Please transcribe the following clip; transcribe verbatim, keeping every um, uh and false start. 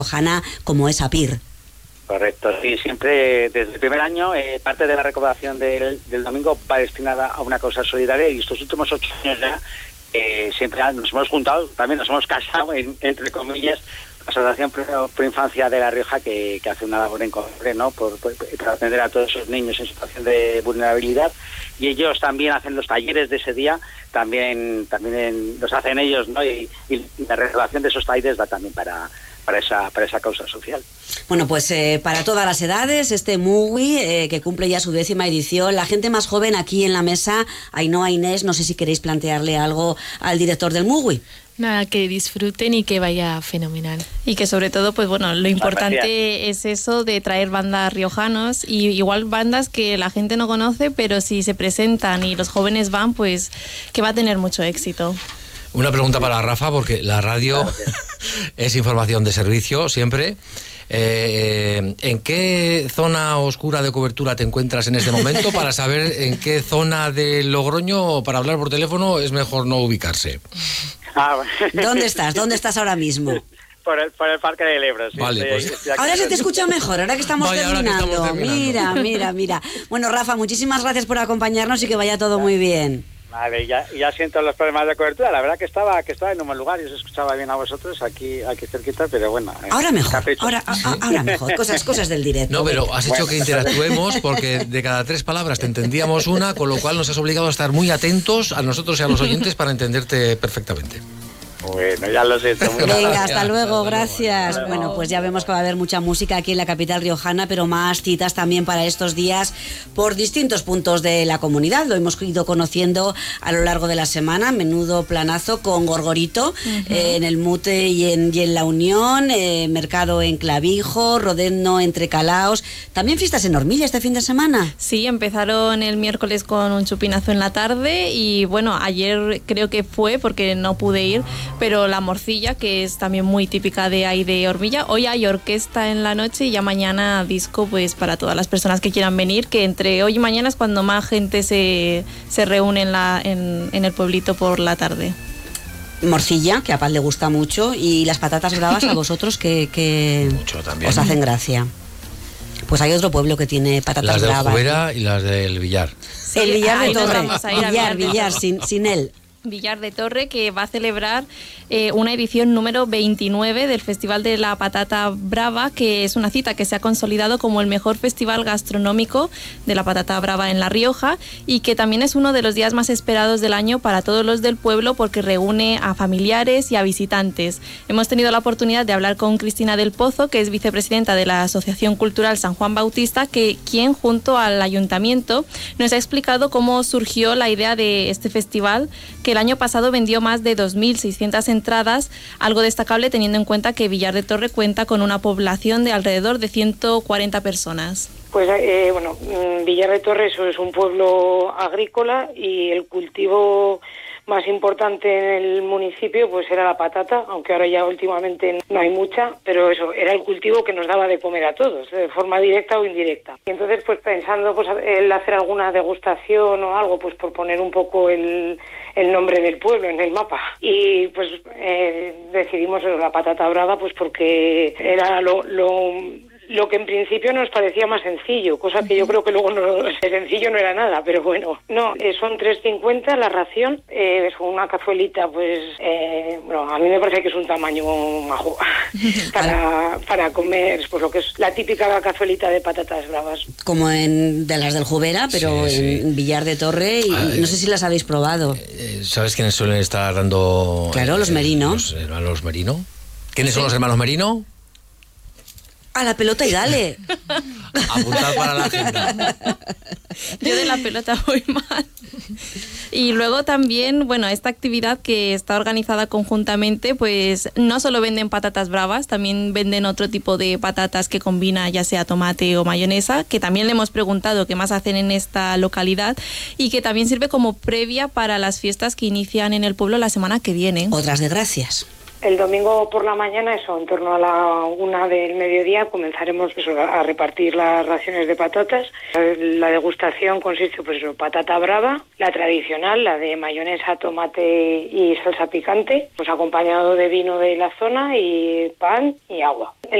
riojana como es APIR. Correcto, sí, siempre desde el primer año eh, parte de la recaudación del, del domingo va destinada a una causa solidaria y estos últimos ocho años ya eh, siempre nos hemos juntado, también nos hemos casado, en, entre comillas, la Asociación Pro, Pro Infancia de La Rioja que, que hace una labor en común, ¿no? Por, por, por atender a todos esos niños en situación de vulnerabilidad, y ellos también hacen los talleres de ese día, también también en, los hacen ellos, ¿no? Y, y la recaudación de esos talleres va también para para esa para esa causa social. Bueno, pues eh, para todas las edades, este Mugui, eh, que cumple ya su décima edición, la gente más joven aquí en la mesa, Ainhoa, Inés, no sé si queréis plantearle algo al director del Mugui. Nada, que disfruten y que vaya fenomenal. Y que sobre todo, pues bueno, lo importante es eso de traer bandas riojanos, y igual bandas que la gente no conoce, pero si se presentan y los jóvenes van, pues que va a tener mucho éxito. Una pregunta para Rafa, porque la radio es información de servicio siempre. Eh, ¿En qué zona oscura de cobertura te encuentras en este momento para saber en qué zona de Logroño, para hablar por teléfono, es mejor no ubicarse? Ah, bueno. ¿Dónde estás? ¿Dónde estás ahora mismo? Por el, por el Parque del Ebro. Sí, vale, estoy, pues. estoy Ahora se te escucha mejor, ahora que estamos, Vaya, terminando. ahora que estamos terminando. Mira, mira, mira. Bueno, Rafa, muchísimas gracias por acompañarnos y que vaya todo muy bien. Vale, ya, ya siento los problemas de cobertura. La verdad que estaba que estaba en un buen lugar y os escuchaba bien a vosotros aquí aquí cerquita, pero bueno. Ahora mejor, ahora, a, a, ahora mejor. Cosas, cosas del directo. No, pero has hecho bueno. que interactuemos, porque de cada tres palabras te entendíamos una, con lo cual nos has obligado a estar muy atentos a nosotros y a los oyentes para entenderte perfectamente. Bueno, ya lo siento. Muy Venga, gracias. hasta luego, gracias. Hasta luego. Bueno, pues ya vemos que va a haber mucha música aquí en la capital riojana, pero más citas también para estos días por distintos puntos de la comunidad. Lo hemos ido conociendo a lo largo de la semana. Menudo planazo con Gorgorito, uh-huh. eh, en el Mute y en, y en La Unión, eh, mercado en Clavijo, Rodezno entre Calaos. También fiestas en Hormilla este fin de semana. Sí, empezaron el miércoles con un chupinazo en la tarde y bueno, ayer creo que fue porque no pude ir, pero la morcilla, que es también muy típica de ahí de Hormilla. Hoy hay orquesta en la noche y ya mañana disco, pues para todas las personas que quieran venir, que entre hoy y mañana es cuando más gente se, se reúne en, la, en, en el pueblito por la tarde. Morcilla, que a Paz le gusta mucho, y las patatas bravas a vosotros que, que mucho también os hacen gracia. Pues hay otro pueblo que tiene patatas las bravas. Las del Jubera y las del Villar. Sí, el Villar de Torre. Villar, Villar, Villar, sin, sin él. Villar de Torre, que va a celebrar eh, una edición número veintinueve del Festival de la Patata Brava, que es una cita que se ha consolidado como el mejor festival gastronómico de la patata brava en La Rioja, y que también es uno de los días más esperados del año para todos los del pueblo, porque reúne a familiares y a visitantes. Hemos tenido la oportunidad de hablar con Cristina del Pozo, que es vicepresidenta de la Asociación Cultural San Juan Bautista, que quien junto al ayuntamiento nos ha explicado cómo surgió la idea de este festival, que el año pasado vendió más de dos mil seiscientas entradas, algo destacable teniendo en cuenta que Villar de Torre cuenta con una población de alrededor de ciento cuarenta personas. Pues eh, bueno, Villar de Torre eso es un pueblo agrícola y el cultivo más importante en el municipio pues era la patata, aunque ahora ya últimamente no hay mucha, pero eso era el cultivo que nos daba de comer a todos, de forma directa o indirecta. Y entonces pues pensando pues el hacer alguna degustación o algo, pues por poner un poco el, el nombre del pueblo en el mapa. Y pues eh, decidimos eso, la patata brava, pues porque era lo... lo Lo que en principio nos parecía más sencillo, cosa que yo creo que luego no, sencillo no era nada, pero bueno. No, eh, son tres cincuenta la ración, eh, es una cazuelita, pues, eh, bueno, a mí me parece que es un tamaño majo para, para comer, pues lo que es la típica cazuelita de patatas bravas. Como en de las del Jubera, pero sí, sí. en Villar de Torre, y ah, no sé si las habéis probado. Eh, ¿Sabes quiénes suelen estar dando? Claro, los eh, Merino. Los hermanos Merino. ¿Quiénes sí. son los hermanos Merino? A la pelota y dale. Apuntar para la agenda. Yo de la pelota voy mal. Y luego también, bueno, esta actividad que está organizada conjuntamente, pues no solo venden patatas bravas, también venden otro tipo de patatas que combina ya sea tomate o mayonesa, que también le hemos preguntado qué más hacen en esta localidad, y que también sirve como previa para las fiestas que inician en el pueblo la semana que viene. Otras de gracias. El domingo por la mañana, eso, en torno a la una del mediodía, comenzaremos eso, a repartir las raciones de patatas. La degustación consiste, pues eso, patata brava, la tradicional, la de mayonesa, tomate y salsa picante, pues acompañado de vino de la zona y pan y agua.